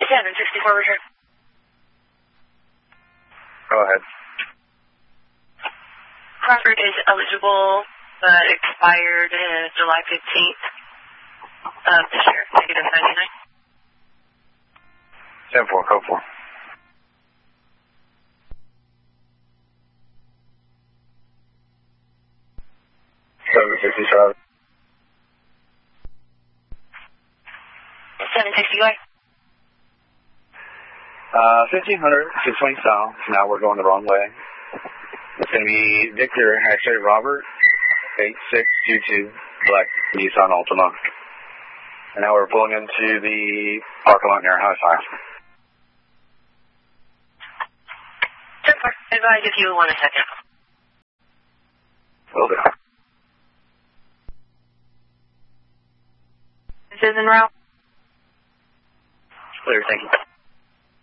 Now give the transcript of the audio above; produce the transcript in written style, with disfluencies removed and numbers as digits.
764 return. Go ahead. Crawford is eligible, but expired July 15th of this year, negative 99. 10-4, code 4. Charlie. 760 going. 1500, 620 south. Now we're going the wrong way. It's going to be Victor, X-ray Robert, 8622, black Nissan Altima. And now we're pulling into the parking lot near High Five. 10-4, advise if you want a second. Will do. This is en route. Clear, thank you.